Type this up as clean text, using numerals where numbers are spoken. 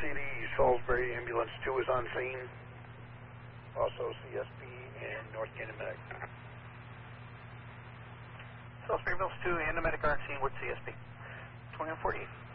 PD, Salisbury Ambulance 2 is on scene. Also CSP and North Canyon Medic. Salisbury Ambulance 2 and the medic are on scene with CSP. 2148.